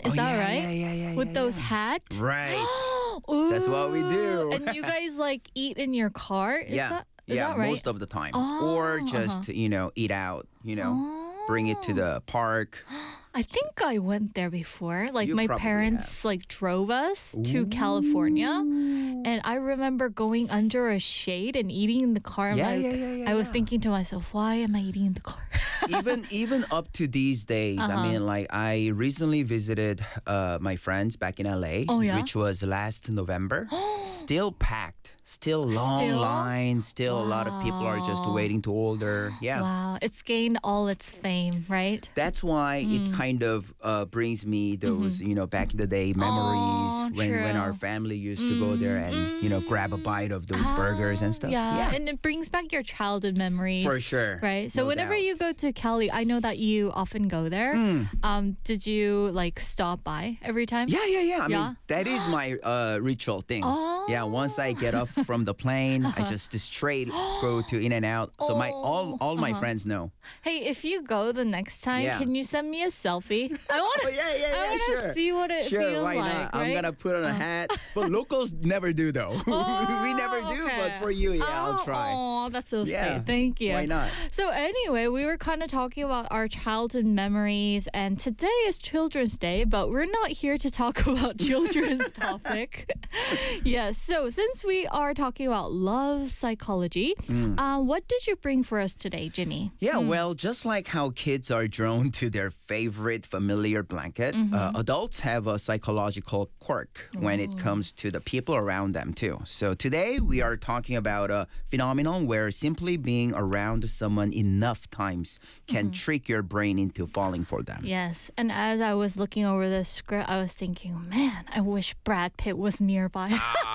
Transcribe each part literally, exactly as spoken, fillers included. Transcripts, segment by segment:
Is Oh, that yeah, right? yeah, yeah, yeah, With yeah, those yeah. hats? Right. That's what we Ooh. do. And you guys like eat in your car? Is yeah. that is yeah, that right? most of the time. Oh, or just, uh-huh. you know, eat out, you know, bring it to Oh. the park. I think I went there before. Like You my probably parents like drove us to California, and I remember going under a shade and eating in the car. I'm Yeah, like, yeah, yeah, yeah, I was yeah. thinking to myself, why am I eating in the car? even even up to these days, Uh-huh. I mean, like I recently visited uh, my friends back in L A, Oh, yeah? which was last November. Still packed, still long Still? lines, still a lot of people are just Wow. waiting to order. Yeah. Wow, it's gained all its fame, right? That's why Mm. it kind of uh, brings me those, you know, back in the day memories Oh, when, when our true. family used to go there and, you know, grab a bite of those burgers and stuff. Yeah. and it brings back your childhood memories. For sure. Right. So No whenever doubt. you go to Cali, I know that you often go there. Um, did you like stop by every time? Yeah, yeah, yeah. I Yeah? mean, that is my uh, ritual thing. Yeah, once I get off from the plane, I just straight go to In and Out. So my all all my friends know. Hey, if you go the next time, Yeah. can you send me a selfie? I want to. Oh, yeah, yeah, I yeah, want to sure. see what it Sure, feels why like. not? I'm right? gonna put on a hat. But locals never do though. we never Oh, do, okay. but for you, yeah, I'll try. Oh, that's so Yeah. sweet. Thank you. Why not? So anyway, we were kind of talking about our childhood memories, and today is Children's Day, but we're not here to talk about children's topic. Yes. So since we are talking about love psychology, Mm. uh, what did you bring for us today, Jimmy? Yeah, well, just like how kids are drawn to their favorite familiar blanket, Mm-hmm. uh, adults have a psychological quirk when it comes to the people around them, too. So today we are talking about a phenomenon where simply being around someone enough times can trick your brain into falling for them. Yes. And as I was looking over the script, I was thinking, man, I wish Brad Pitt was nearby.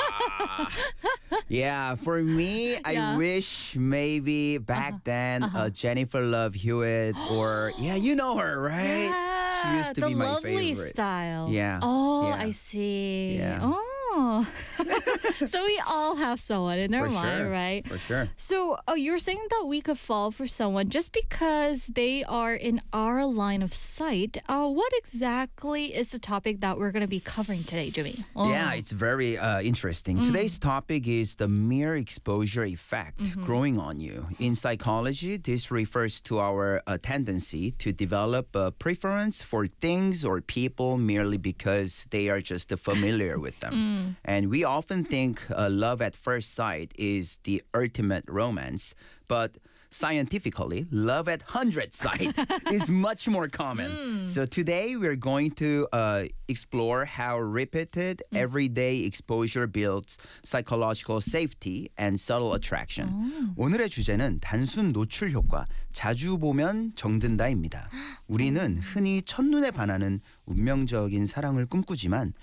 Yeah, for me, I Yeah. wish maybe back then uh, Jennifer Love Hewitt or, yeah, you know her, right? She used to the be my lovely favorite. style. Yeah, Oh, yeah. I see. Yeah. Oh. So we all have someone in our For mind, sure. right? For sure. So oh, you're saying that we could fall for someone just because they are in our line of sight. Uh, what exactly is the topic that we're going to be covering today, Jimmy? Oh. Yeah, it's very uh, interesting. Today's topic is the mere exposure effect growing on you. In psychology, this refers to our uh, tendency to develop a preference for things or people merely because they are just familiar with them. And we often think uh, love at first sight is the ultimate romance, but scientifically, love at hundred sight is much more common. So today we're going to uh, explore how repeated everyday exposure builds psychological safety and subtle attraction. 오늘의 주제는 단순 노출 효과, 자주 보면 정든다입니다. 우리는 흔히 첫눈에 반하는 운명적인 사랑을 꿈꾸지만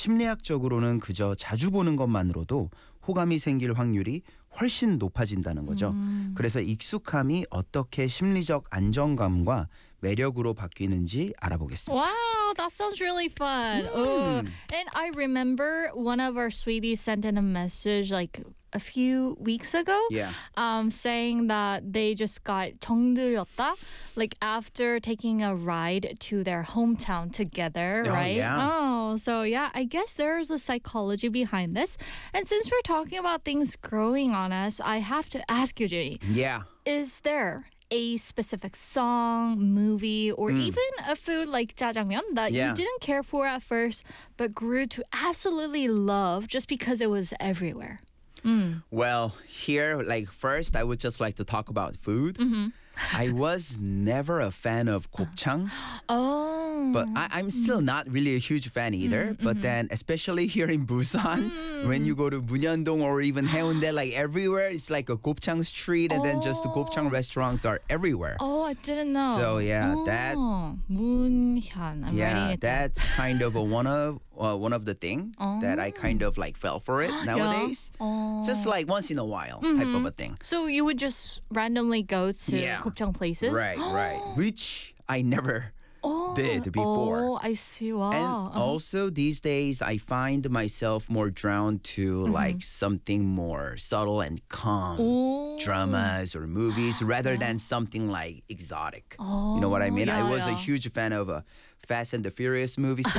심리학적으로는 그저 자주 보는 것만으로도 호감이 생길 확률이 훨씬 높아진다는 거죠. 그래서 익숙함이 어떻게 심리적 안정감과 매력으로 바뀌는지 알아보겠습니다. Wow, that sounds really fun. Oh, and I remember one of our sweeties sent in a message like a few weeks ago, Yeah. um, saying that they just got 정들었다, like after taking a ride to their hometown together, Oh, right? yeah. Oh, so yeah, I guess there's a psychology behind this. And since we're talking about things growing on us, I have to ask you, Jimmy, Yeah. is there a specific song, movie, or even a food like jjajangmyeon that Yeah. you didn't care for at first but grew to absolutely love just because it was everywhere? Well, here, like first, I would just like to talk about food. I was never a fan of gopchang, Oh. but I, I'm still not really a huge fan either. But then, especially here in Busan, when you go to Bunyandong or even Haeundae, like everywhere, it's like a gopchang street, and then just the gopchang restaurants are everywhere. Oh, I didn't know. So, yeah, that- Oh, Moonhyun. I'm writing Yeah, it down. that's kind of a one of uh, one of the thing that I kind of like fell for it nowadays. Oh. Just like once in a while type of a thing. So you would just randomly go to Yeah. gopchang places? Right, right. Which I never Oh, did before. Oh, I see. Wow. And Uh-huh. also these days, I find myself more drawn to like something more subtle and calm. Oh. Dramas or movies rather than something like exotic. You know what I mean? I yeah, was a yeah. huge fan of uh, Fast and the Furious movies